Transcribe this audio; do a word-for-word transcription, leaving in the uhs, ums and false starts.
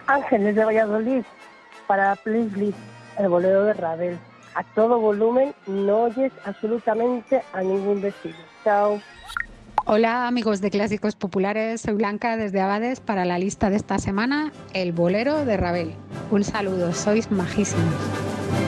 Ángeles de Valladolid, para Please, el bolero de Ravel. A todo volumen, no oyes absolutamente a ningún vecino. Chao. Hola amigos de Clásicos Populares, soy Blanca desde Abades para la lista de esta semana, el bolero de Ravel. Un saludo, sois majísimos.